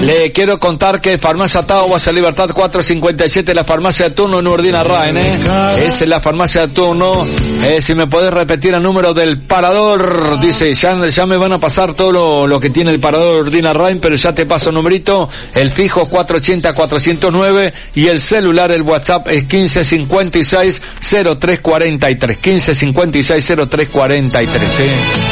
Le quiero contar que Farmacia Tao, Base Libertad 457, la farmacia de turno en Urdina Rain, es la farmacia de turno. Si me podés repetir el número del parador, dice, ya me van a pasar todo lo que tiene el parador Urdina Rain, pero ya te paso el numerito, el fijo 480-409 y el celular, el WhatsApp es 1556-0343, 1556-0343,